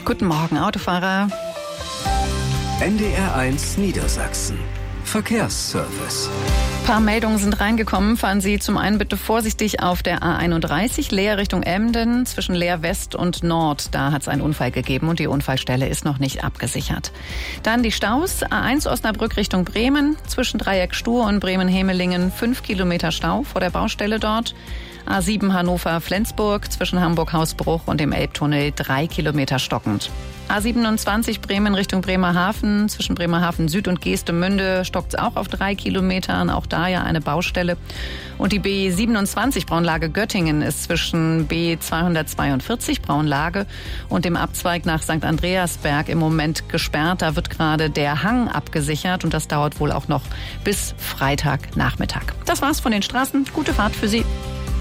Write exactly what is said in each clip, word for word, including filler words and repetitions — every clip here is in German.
Guten Morgen, Autofahrer. N D R eins Niedersachsen. Verkehrsservice. Ein paar Meldungen sind reingekommen. Fahren Sie zum einen bitte vorsichtig auf der A einunddreißig, Leer Richtung Emden, zwischen Leer West und Nord. Da hat es einen Unfall gegeben und die Unfallstelle ist noch nicht abgesichert. Dann die Staus, A eins Osnabrück Richtung Bremen, zwischen Dreieck Stur und Bremen-Hemelingen, fünf Kilometer Stau vor der Baustelle dort. A sieben Hannover-Flensburg, zwischen Hamburg-Hausbruch und dem Elbtunnel, drei Kilometer stockend. A siebenundzwanzig Bremen Richtung Bremerhaven, zwischen Bremerhaven Süd und Geestemünde stockt es auch auf drei Kilometern, auch da ja eine Baustelle. Und die B siebenundzwanzig Braunlage Göttingen ist zwischen B zweihundertzweiundvierzig Braunlage und dem Abzweig nach Sankt Andreasberg im Moment gesperrt. Da wird gerade der Hang abgesichert und das dauert wohl auch noch bis Freitagnachmittag. Das war's von den Straßen. Gute Fahrt für Sie.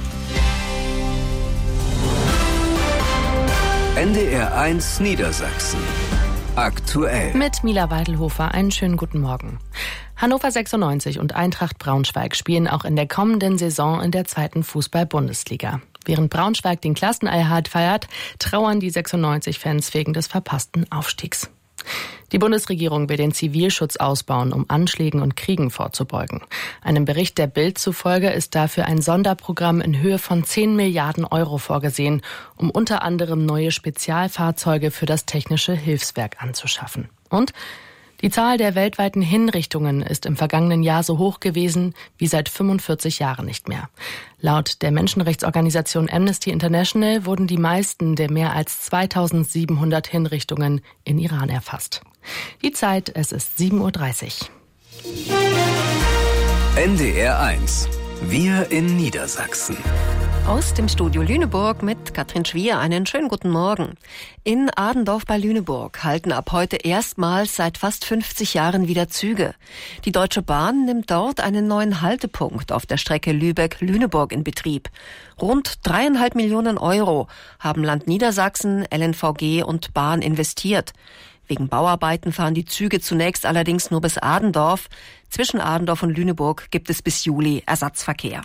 N D R eins Niedersachsen. Aktuell. Mit Mila Weidelhofer einen schönen guten Morgen. Hannover sechsundneunzig und Eintracht Braunschweig spielen auch in der kommenden Saison in der zweiten Fußball-Bundesliga. Während Braunschweig den Klassenerhalt feiert, trauern die sechsundneunzig-Fans wegen des verpassten Aufstiegs. Die Bundesregierung will den Zivilschutz ausbauen, um Anschlägen und Kriegen vorzubeugen. Einem Bericht der Bild zufolge ist dafür ein Sonderprogramm in Höhe von zehn Milliarden Euro vorgesehen, um unter anderem neue Spezialfahrzeuge für das Technische Hilfswerk anzuschaffen. Und die Zahl der weltweiten Hinrichtungen ist im vergangenen Jahr so hoch gewesen wie seit fünfundvierzig Jahren nicht mehr. Laut der Menschenrechtsorganisation Amnesty International wurden die meisten der mehr als zweitausendsiebenhundert Hinrichtungen in Iran erfasst. Die Zeit, es ist sieben Uhr dreißig. N D R eins. Wir in Niedersachsen. Aus dem Studio Lüneburg mit Katrin Schwier einen schönen guten Morgen. In Adendorf bei Lüneburg halten ab heute erstmals seit fast fünfzig Jahren wieder Züge. Die Deutsche Bahn nimmt dort einen neuen Haltepunkt auf der Strecke Lübeck-Lüneburg in Betrieb. Rund dreieinhalb Millionen Euro haben Land Niedersachsen, L N V G und Bahn investiert. Wegen Bauarbeiten fahren die Züge zunächst allerdings nur bis Adendorf. Zwischen Adendorf und Lüneburg gibt es bis Juli Ersatzverkehr.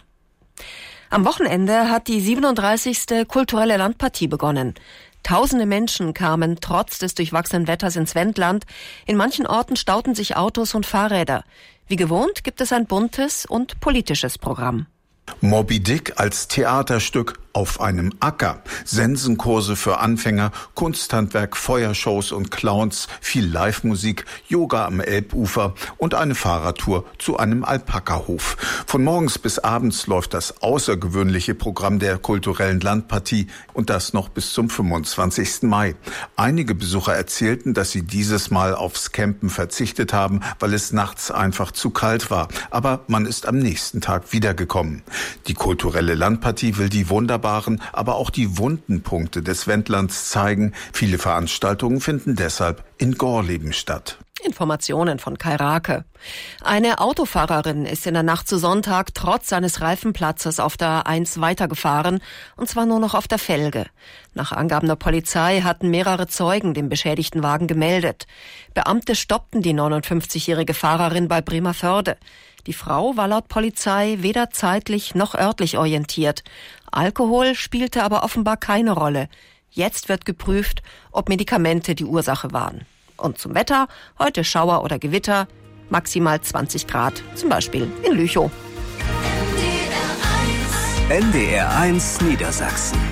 Am Wochenende hat die siebenunddreißigste kulturelle Landpartie begonnen. Tausende Menschen kamen trotz des durchwachsenen Wetters ins Wendland. In manchen Orten stauten sich Autos und Fahrräder. Wie gewohnt gibt es ein buntes und politisches Programm. Moby Dick als Theaterstück auf einem Acker. Sensenkurse für Anfänger, Kunsthandwerk, Feuershows und Clowns, viel Live-Musik, Yoga am Elbufer und eine Fahrradtour zu einem Alpakahof. Von morgens bis abends läuft das außergewöhnliche Programm der kulturellen Landpartie und das noch bis zum fünfundzwanzigsten Mai. Einige Besucher erzählten, dass sie dieses Mal aufs Campen verzichtet haben, weil es nachts einfach zu kalt war. Aber man ist am nächsten Tag wiedergekommen. Die kulturelle Landpartie will die wunderbaren, aber auch die wunden Punkte des Wendlands zeigen. Viele Veranstaltungen finden deshalb in Gorleben statt. Informationen von Kai Rake. Eine Autofahrerin ist in der Nacht zu Sonntag trotz seines Reifenplatzes auf der A eins weitergefahren, und zwar nur noch auf der Felge. Nach Angaben der Polizei hatten mehrere Zeugen den beschädigten Wagen gemeldet. Beamte stoppten die neunundfünfzigjährige Fahrerin bei Bremervörde. Die Frau war laut Polizei weder zeitlich noch örtlich orientiert. Alkohol spielte aber offenbar keine Rolle. Jetzt wird geprüft, ob Medikamente die Ursache waren. Und zum Wetter, heute Schauer oder Gewitter, maximal zwanzig Grad, zum Beispiel in Lüchow. N D R eins Niedersachsen.